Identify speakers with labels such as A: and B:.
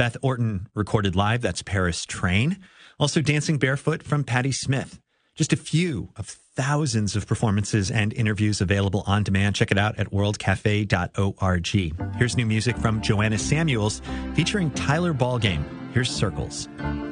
A: Beth Orton recorded live. That's Paris Train. Also, Dancing Barefoot from Patti Smith. Just a few of thousands of performances and interviews available on demand. Check it out at worldcafe.org. Here's new music from Joanna Samuels featuring Tyler Ballgame. Here's Circles.